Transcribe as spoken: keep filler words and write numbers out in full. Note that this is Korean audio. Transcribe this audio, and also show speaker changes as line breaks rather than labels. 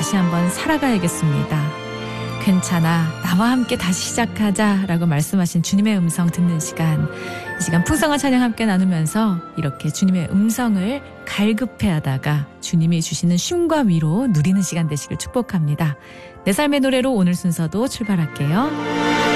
다시 한번 살아가야겠습니다. 괜찮아, 나와 함께 다시 시작하자 라고 말씀하신 주님의 음성 듣는 시간, 이 시간 풍성한 찬양 함께 나누면서 이렇게 주님의 음성을 갈급해하다가 주님이 주시는 쉼과 위로 누리는 시간 되시길 축복합니다. 내 삶의 노래로 오늘 순서도 출발할게요.